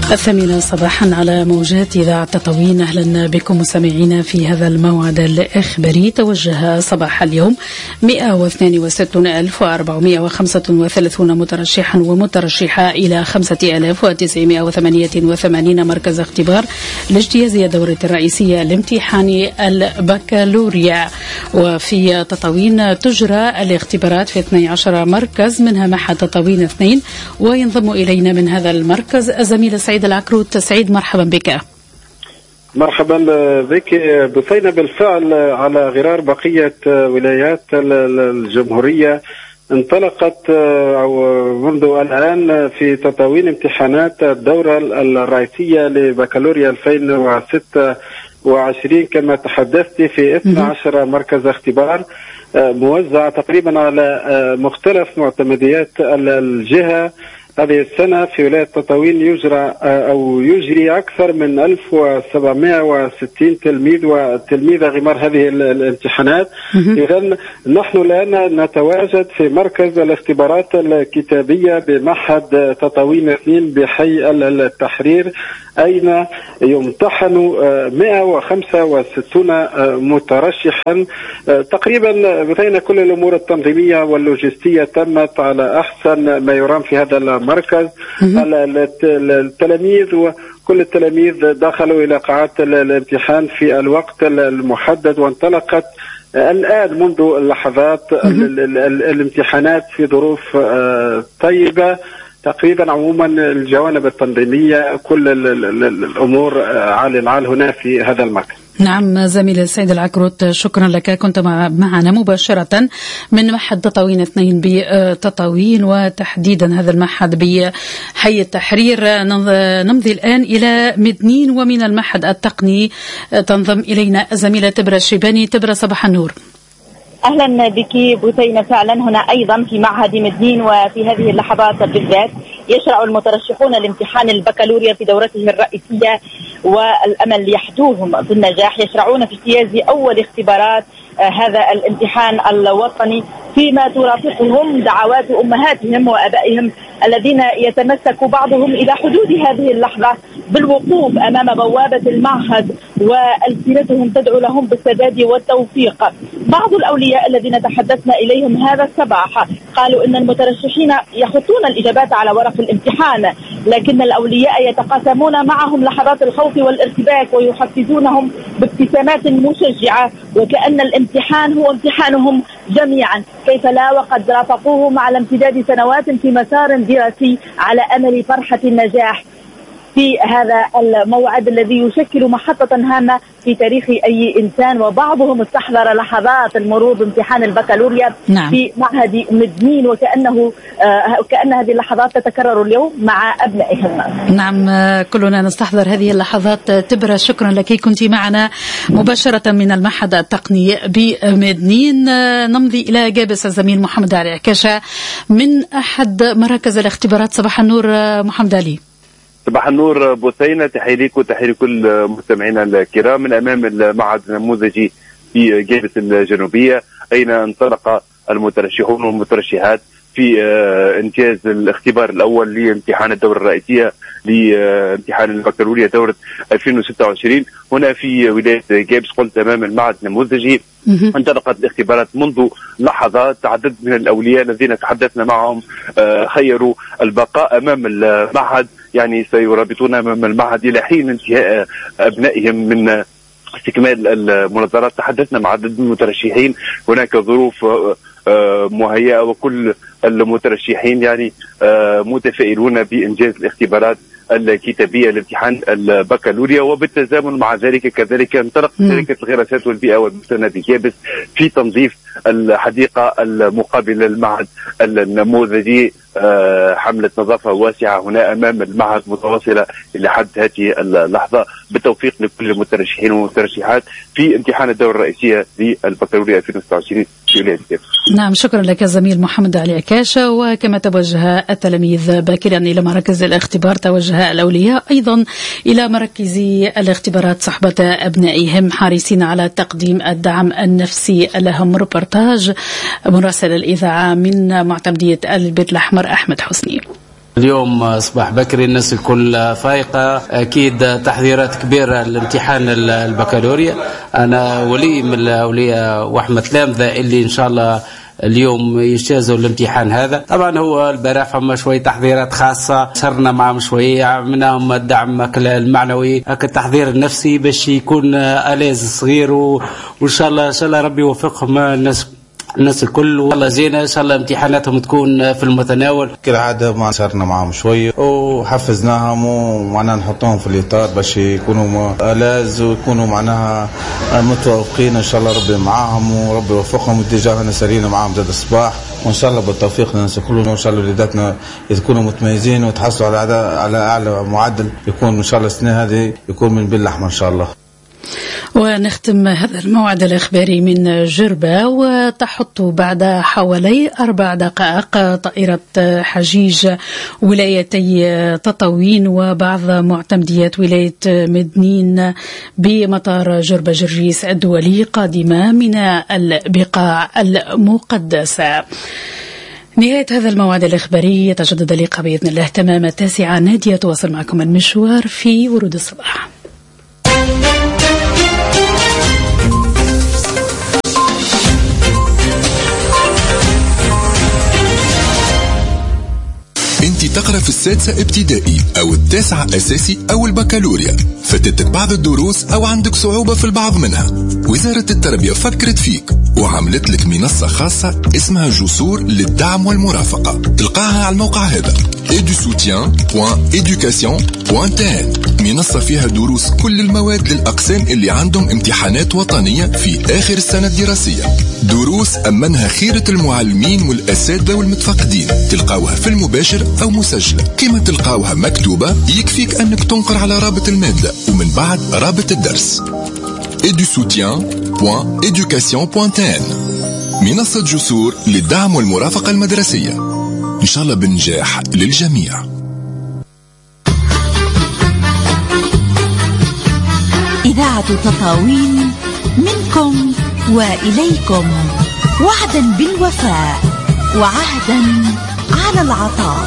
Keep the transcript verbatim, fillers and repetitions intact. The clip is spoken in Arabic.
الثامنة صباحا على موجات إذاعة تطاوين. أهلا بكم مستمعينا في هذا الموعد الإخباري. توجه صباح اليوم مئة واثنين وستين ألف وأربعمئة وخمسة وثلاثين مترشحا ومترشحة إلى خمسة آلاف وتسعمئة وثمانية وثمانين مركز اختبار لاجتياز الدورة الرئيسية لامتحان البكالوريا. وفي تطاوين تجرى الاختبارات في اثني عشر مركز منها معهد تطاوين اثنين، وينضم إلينا من هذا المركز الزميل سعيد العكروت. سعيد مرحبا بك. مرحبا بك بثينة. بالفعل على غرار بقية ولايات الجمهورية انطلقت أو منذ الآن في تطاوين امتحانات الدورة الرئيسية لبكالوريا ألفين وستة وعشرين كما تحدثت في اثني عشر مركز اختبار موزع تقريبا على مختلف معتمديات الجهة. هذه السنة في ولاية تطاوين يجرى أو يجري أكثر من ألف وسبعمئة وستين تلميذ وتلميذة غمار هذه الامتحانات. إذن نحن الآن نتواجد في مركز الاختبارات الكتابية بمعهد تطاوين اثنين بحي التحرير، أين يمتحن مئة وخمسة وستين مترشحا. تقريبا بين كل الأمور التنظيمية واللوجستية تمت على أحسن ما يرام في هذا المركز. التلاميذ وكل التلاميذ دخلوا إلى قاعات الامتحان في الوقت المحدد، وانطلقت الآن منذ اللحظات الامتحانات في ظروف طيبة. تقريبا عموما الجوانب التنظيمية كل الأمور عال العال هنا في هذا المكان. نعم زميل السيد العكروت، شكرا لك. كنت معنا مباشرة من معهد تطاوين اثنين بتطاوين، وتحديدا هذا المعهد بحي التحرير. نمضي الآن إلى مدنين، ومن المعهد التقني تنضم إلينا الزميلة تبرة الشيباني. تبرة صباح النور. أهلا بك بثينة. فعلا هنا أيضا في معهد مدنين وفي هذه اللحظات بالذات يشرع المترشحون لامتحان البكالوريا في دورته الرئيسية، والأمل يحدوهم بالنجاح. يشرعون في اجتياز أول اختبارات آه هذا الامتحان الوطني، فيما ترافقهم دعوات أمهاتهم وأبائهم الذين يتمسك بعضهم إلى حدود هذه اللحظة بالوقوف أمام بوابة المعهد، وألسنتهم تدعو لهم بالسداد والتوفيق. بعض الأولياء الذين تحدثنا إليهم هذا الصباح قالوا إن المترشحين يخطون الإجابات على ورق الامتحان، لكن الأولياء يتقاسمون معهم لحظات الخوف والارتباك ويحفزونهم بابتسامات مشجعة، وكأن الامتحان هو امتحانهم جميعا. كيف لا وقد رافقوهم على امتداد سنوات في مسار دراسي على أمل فرحة النجاح في هذا الموعد الذي يشكل محطة هامة في تاريخ أي إنسان. وبعضهم استحضر لحظات المرور بامتحان البكالوريا نعم. في معهد مدنين، وكأنه آه كأن هذه اللحظات تتكرر اليوم مع أبنائهم. نعم كلنا نستحضر هذه اللحظات. تبرة شكرا لك، كنت معنا مباشرة من المعهد التقني بمدنين. نمضي إلى جابس الزميل محمد علي عكاشة من أحد مراكز الاختبارات. صباح النور محمد علي. صباح النور بثينة، تحية لك وتحية لكل مستمعينا الكرام من أمام المعهد النموذجي في جابس الجنوبية، أين انطلق المترشحون والمترشحات في انجاز الاختبار الأول لامتحان الدورة الرئيسية لامتحان البكالوريا دورة ألفين وستة وعشرين هنا في ولاية جابس. قلت أمام المعهد النموذجي انطلقت الاختبارات منذ لحظات. عدد من الأولياء الذين تحدثنا معهم خيروا البقاء أمام المعهد، يعني سيرابطون أمام المعهد إلى حين انتهاء أبنائهم من استكمال المناظرات. تحدثنا مع عدد من المترشحين، هناك ظروف مهيئة وكل المترشحين يعني متفائلون بإنجاز الاختبارات الكتابية لامتحان البكالوريا. وبالتزامن مع ذلك كذلك انطلقت شركة الغراسات والبيئة والبستان بجابس في تنظيف الحديقة المقابلة للمعهد النموذجي، حملة نظافة واسعة هنا أمام المعهد متواصلة إلى حد هذه اللحظة، بالتوفيق لكل المترشحين والمترشحات في امتحان الدورة الرئيسية للبكالوريا ألفين وستة وعشرين في ولاية جابس. نعم شكرا لك زميل محمد علي عكاشة. وكما توجه التلاميذ باكرا إلى مراكز الاختبار، توجه الأولياء أيضا إلى مراكز الاختبارات صحبة أبنائهم، حريصين على تقديم الدعم النفسي لهم. ريبورتاج مراسل الإذاعة من معتمدية البيت الأحمر أحمد حسني. اليوم صباح بكري الناس الكل فايقة، أكيد تحذيرات كبيرة لامتحان البكالوريا. أنا ولي من الأولياء وأحمد تلامذة اللي إن شاء الله اليوم يجتازوا الامتحان هذا. طبعا هو البارح فما شوية تحضيرات خاصة صرنا معهم شوية، عملناهم الدعم المعنوي التحضير النفسي باش يكون أليز صغير، وإن شاء الله إن شاء الله ربي يوفقهم الناس الناس الكل. والله زينة إن شاء الله امتحاناتهم تكون في المتناول. كالعادة ما صرنا معهم شوية وحفزناهم ومعناها نحطهم في الإطار باش يكونوا ألاز ويكونوا معناها متوافقين. إن شاء الله ربي معاهم وربي يوفقهم. اتجاهنا سرينا معاهم زاد الصباح، وإن شاء الله بالتوفيق للناس كلهم، وإن شاء الله ولاداتنا يكونوا متميزين وتحصلوا على على أعلى معدل، يكون إن شاء الله السنة هذه يكون من بين الأحمر إن شاء الله. ونختم هذا الموعد الإخباري من جربة. وتحط بعد حوالي أربع دقائق طائرة حجيج ولايتي تطاوين وبعض معتمديات ولاية مدنين بمطار جربة جرجيس الدولي قادمة من البقاع المقدسة. نهاية هذا الموعد الإخباري يتجدد اللقاء بإذن الله تمام التاسعة. نادية تواصل معكم المشوار في ورود الصباح. انت تقرأ في السادسة ابتدائي او التاسعة اساسي او البكالوريا، فاتتك بعض الدروس او عندك صعوبة في البعض منها، وزارة التربية فكرت فيك وعملت لك منصة خاصة اسمها جسور للدعم والمرافقة. تلقاها على الموقع هذا ايدو سوتيان دوت إيدوكاسيون دوت تي إن. منصة فيها دروس كل المواد للأقسام اللي عندهم امتحانات وطنية في آخر السنة الدراسية. دروس أمنها خيرة المعلمين والأساتذة والمتفقدين، تلقاوها في المباشر أو مسجلة. كما تلقاوها مكتوبة يكفيك أنك تنقر على رابط المادة ومن بعد رابط الدرس. ايدو سوتيان دوت إيدوكاسيون دوت تي إن. منصة جسور للدعم والمرافقة المدرسية، إن شاء الله بنجاح للجميع. إذاعة تطاوين منكم وإليكم، وعدا بالوفاء وعهدا على العطاء.